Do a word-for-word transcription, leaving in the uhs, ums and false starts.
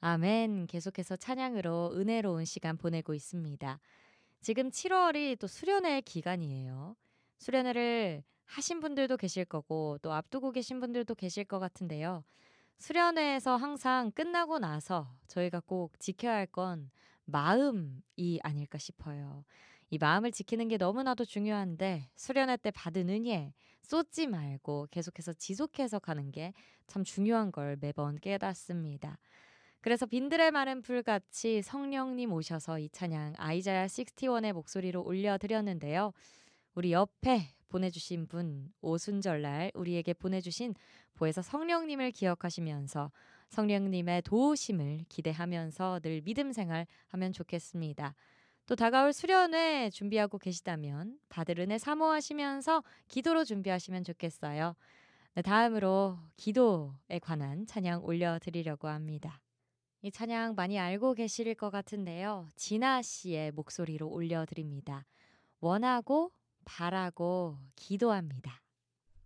아멘. 계속해서 찬양으로 은혜로운 시간 보내고 있습니다. 지금 칠월이 또 수련회 기간이에요. 수련회를 하신 분들도 계실 거고 또 앞두고 계신 분들도 계실 것 같은데요. 수련회에서 항상 끝나고 나서 저희가 꼭 지켜야 할 건 마음이 아닐까 싶어요. 이 마음을 지키는 게 너무나도 중요한데 수련회 때 받은 은혜 쏟지 말고 계속해서 지속해서 가는 게 참 중요한 걸 매번 깨닫습니다. 그래서 빈들의 마른 풀같이 성령님 오셔서 이 찬양 아이자야 육십일의 목소리로 올려드렸는데요. 우리 옆에 보내주신 분 오순절날 우리에게 보내주신 보혜사 성령님을 기억하시면서 성령님의 도우심을 기대하면서 늘 믿음 생활하면 좋겠습니다. 또 다가올 수련회 준비하고 계시다면 다들 은혜 사모하시면서 기도로 준비하시면 좋겠어요. 네, 다음으로 기도에 관한 찬양 올려드리려고 합니다. 이 찬양 많이 알고 계실 것 같은데요. 진아 씨의 목소리로 올려드립니다. 원하고 바라고 기도합니다.